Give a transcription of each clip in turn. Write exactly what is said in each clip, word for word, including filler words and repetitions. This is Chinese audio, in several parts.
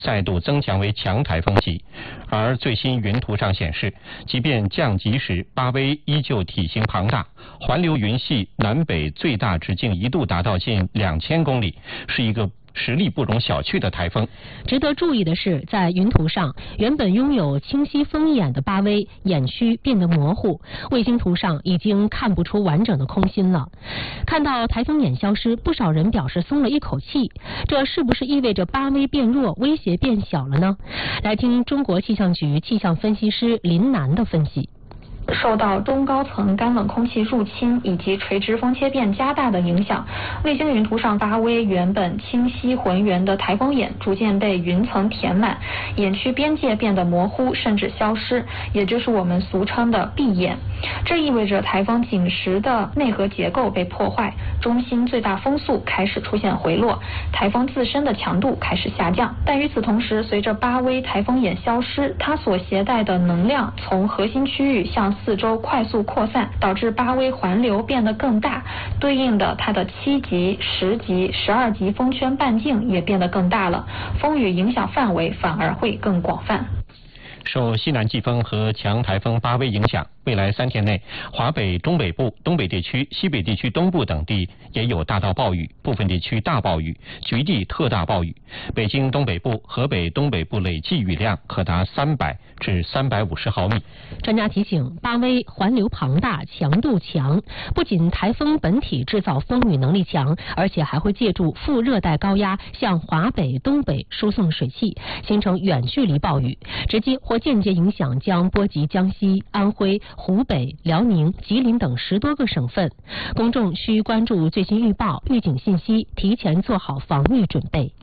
再度增强为强台风级。而最新云图上显示，即便降级时，巴威依旧体型庞大，环流云系南北最大直径一度达到近两千公里，是一个实力不容小觑的台风。 值得注意的是，在云图上，原本拥有清晰风眼的巴威眼区变得模糊，卫星图上已经看不出完整的空心了。看到台风眼消失，不少人表示松了一口气，这是不是意味着巴威变弱，威胁变小了呢？来听中国气象局气象分析师林楠的分析。 受到中高层干冷空气入侵以及垂直风切变加大的影响，卫星云图上巴威原本清晰浑圆的台风眼逐渐被云层填满，眼区边界变得模糊甚至消失，也就是我们俗称的闭眼。这意味着台风紧实的内核结构被破坏，中心最大风速开始出现回落，台风自身的强度开始下降。但与此同时，随着巴威台风眼消失，它所携带的能量从核心区域向四周快速扩散，导致巴威环流变得更大，对应的它的七级、十级、十二级风圈半径也变得更大了，风雨影响范围反而会更广泛。 受西南季风和强台风巴威影响，未来三天内，华北中北部、东北地区、西北地区东部等地也有大到暴雨，部分地区大暴雨，局地特大暴雨。北京东北部、河北东北部累计雨量可达三百至三百五十毫米。 专家提醒，巴威环流庞大，强度强，不仅台风本体制造风雨能力强，而且还会借助副热带高压向华北、东北输送水汽，形成远距离暴雨，直接或间接影响将波及江西、安徽、湖北、辽宁、吉林等十多个省份。公众需关注最新预报、预警信息，提前做好防御准备。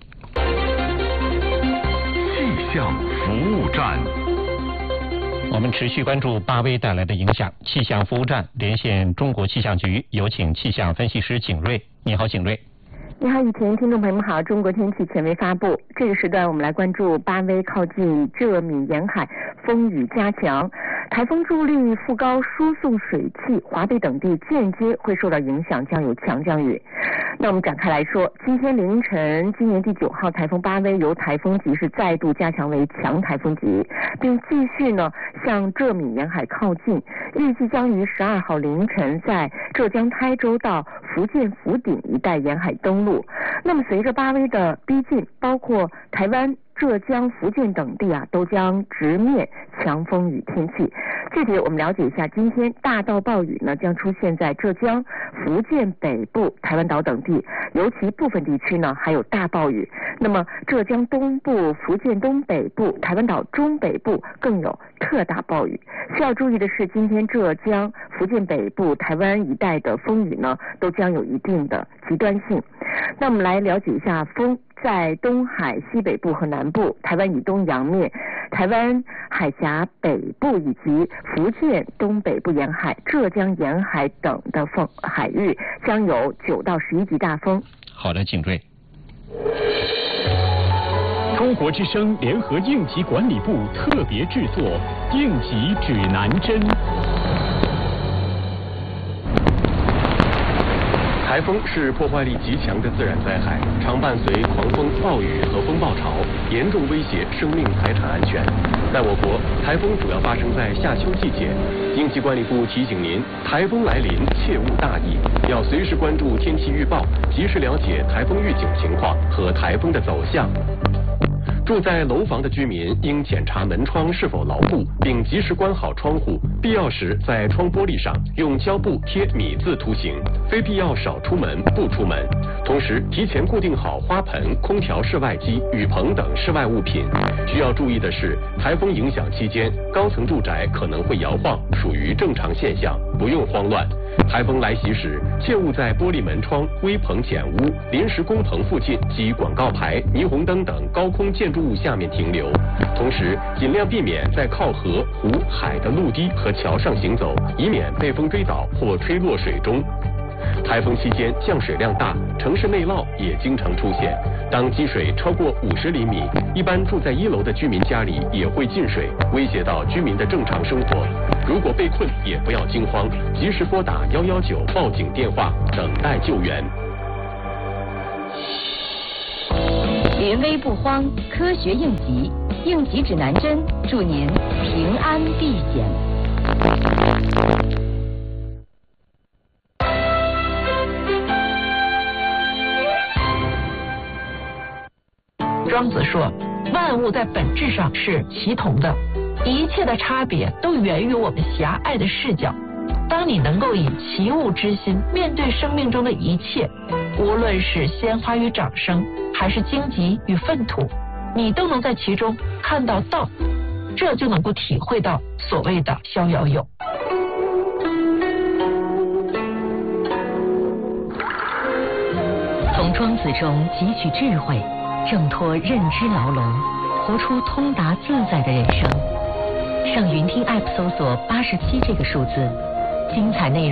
气象服务站， 我们持续关注巴威带来的影响。气象服务站连线中国气象局，有请气象分析师景瑞。你好，景瑞。 你好，雨婷，听众朋友们好。中国天气权威发布，这个时段我们来关注巴威靠近浙闽沿海，风雨加强，台风助力副高输送水汽，华北等地间接会受到影响，将有强降雨。那我们展开来说，今天凌晨，今年第九号台风巴威由台风级是再度加强为强台风级，并继续呢向浙闽沿海靠近，预计将于十二号凌晨在浙江台州到福建福鼎一带沿海登陆。那么随着巴威的逼近，包括台湾、浙江、福建等地啊，都将直面强风雨天气。具体我们了解一下，今天大到暴雨呢将出现在浙江、福建北部、台湾岛等地，尤其部分地区呢还有大暴雨。那么浙江东部、福建东北部、台湾岛中北部更有特大暴雨。需要注意的是，今天浙江、福建北部、台湾一带的风雨呢都将有一定的极端性。那我们来了解一下风。在东海西北部和南部、台湾以东洋面、台湾海峡北部以及福建东北部沿海、浙江沿海等的风海域将有九到十一级大风。 好的，景瑞。 中国之声联合应急管理部特别制作应急指南针。台风是破坏力极强的自然灾害，常伴随狂风、暴雨和风暴潮，严重威胁生命财产安全。在我国，台风主要发生在夏秋季节。应急管理部提醒您，台风来临切勿大意，要随时关注天气预报，及时了解台风预警情况和台风的走向。住在楼房的居民应检查门窗是否牢固，并及时关好窗户，必要时在窗玻璃上用胶布贴米字图形，非必要少出门不出门。同时提前固定好花盆、空调室外机、雨棚等室外物品。需要注意的是，台风影响期间，高层住宅可能会摇晃，属于正常现象，不用慌乱。台风来袭时，切勿在玻璃门窗、危棚简屋、临时工棚附近及广告牌、霓虹灯等高空建筑物下面停留。同时，尽量避免在靠河、湖、海的陆堤和桥上行走，以免被风吹倒或吹落水中。台风期间降水量大，城市内涝也经常出现。当积水超过五十厘米，一般住在一楼的居民家里也会进水，威胁到居民的正常生活。如果被困，也不要惊慌，及时拨打一一九报警电话，等待救援。 临危不慌，科学应急，应急指南针，祝您平安避险。 庄子说，万物在本质上是齐同的，一切的差别都源于我们狭隘的视角。当你能够以齐物之心面对生命中的一切，无论是鲜花与掌声，还是荆棘与粪土，你都能在其中看到道，这就能够体会到所谓的逍遥游。 从庄子中汲取智慧，挣脱认知牢笼，活出通达自在的人生。上云听 App 搜索八十七这个数字，精彩内容